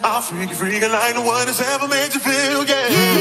I'll freak like no one has ever made you feel, yeah.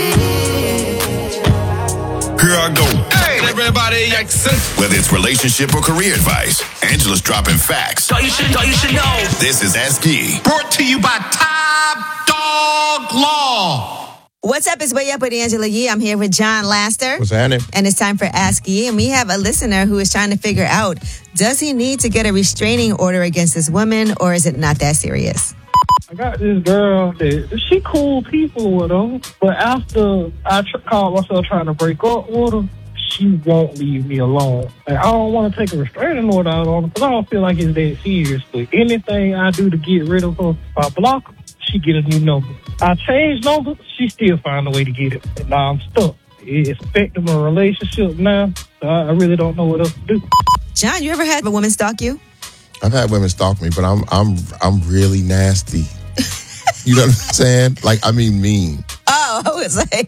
Here I go. Hey, everybody, accent. Whether it's relationship or career advice, Angela's dropping facts. Thought you should know. This is Ask Yee. Brought to you by Top Dog Law. What's up? It's Way Up with Angela Yee. I'm here with John Laster. What's happening? And it's time for Ask Yee. And we have a listener who is trying to figure out, does he need to get a restraining order against this woman, or is it not that serious? I got this girl that she cool people with her, but after I called myself trying to break up with her, she won't leave me alone. Like, I don't want to take a restraining order out on her because I don't feel like it's that serious. But anything I do to get rid of her, if I block her, she get a new number. I change numbers, she still find a way to get it. And now I'm stuck. It's affecting my relationship now, so I really don't know what else to do. John, you ever had a woman stalk you? I've had women stalk me, but I'm really nasty. You know what I'm saying? Like, I mean mean. Oh, I was like,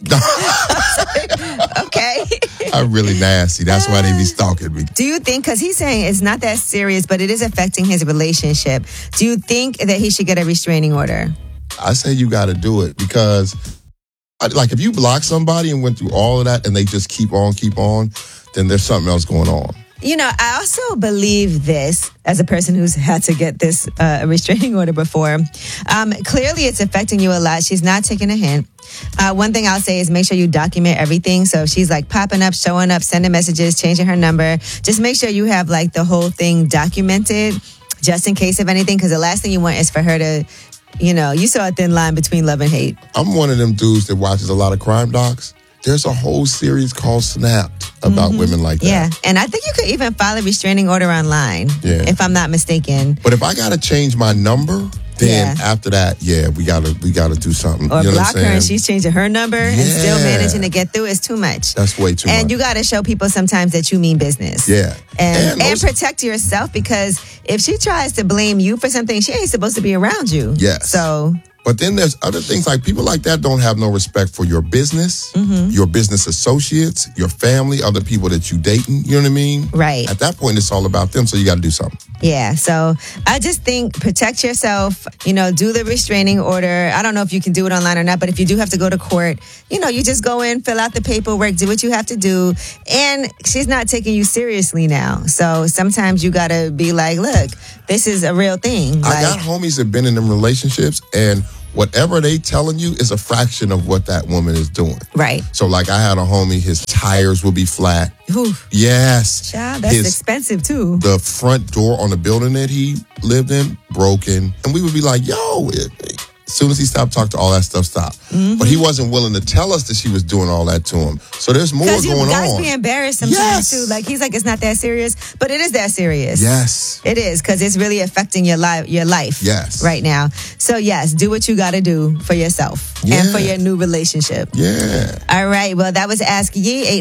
okay. I'm really nasty. That's why they be stalking me. Do you think, because he's saying it's not that serious, but it is affecting his relationship, do you think that he should get a restraining order? I say you got to do it because, like, if you block somebody and went through all of that and they just keep on, then there's something else going on. You know, I also believe this as a person who's had to get this restraining order before. Clearly, it's affecting you a lot. She's not taking a hint. One thing I'll say is make sure you document everything. So if she's like popping up, showing up, sending messages, changing her number, just make sure you have like the whole thing documented just in case of anything. Because the last thing you want is for her to, you know, you saw a thin line between love and hate. I'm one of them dudes that watches a lot of crime docs. There's a whole series called Snapped about women like that. Yeah, and I think you could even file a restraining order online, if I'm not mistaken. But if I got to change my number, then after that, we gotta do something. Or you know block her and she's changing her number and still managing to get through is too much. That's way too much. And you got to show people sometimes that you mean business. Yeah. And protect yourself, because if she tries to blame you for something, she ain't supposed to be around you. Yes. So... But then there's other things, like people like that don't have no respect for your business, your business associates, your family, other people that you dating. You know what I mean? Right. At that point, it's all about them. So you got to do something. Yeah. So I just think protect yourself, you know, do the restraining order. I don't know if you can do it online or not, but if you do have to go to court, you know, you just go in, fill out the paperwork, do what you have to do. And she's not taking you seriously now. So sometimes you got to be like, look, this is a real thing. I got homies that been in them relationships, and whatever they telling you is a fraction of what that woman is doing. Right. So like I had a homie, his tires would be flat. Ooh. Yes. Child, that's expensive too. The front door on the building that he lived in, broken. And we would be like, yo, as soon as he stopped talking, all that stuff stopped. But he wasn't willing to tell us that she was doing all that to him. So there's more going on. Because you guys be embarrassed sometimes too. Like he's like, it's not that serious, but it is that serious. Yes. It is, because it's really affecting your life. Yes. Right now. So yes, do what you got to do for yourself and for your new relationship. Yeah. All right. Well, that was Ask Yee,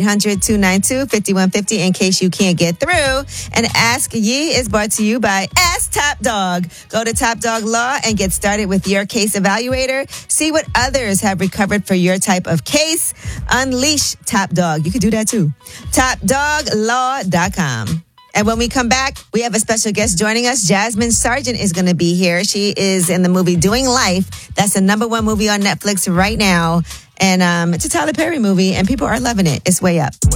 800-292-5150 in case you can't get through. And Ask Yee is brought to you by Ask Top Dog. Go to Top Dog Law and get started with your case evaluator. See what others have recovered for your type of case. Unleash Top Dog. You can do that too. TopDogLaw.com. And when we come back, we have a special guest joining us. Jasmine Sargent is going to be here. She is in the movie Doing Life. That's the #1 movie on Netflix right now. And it's a Tyler Perry movie, and people are loving it. It's Way Up.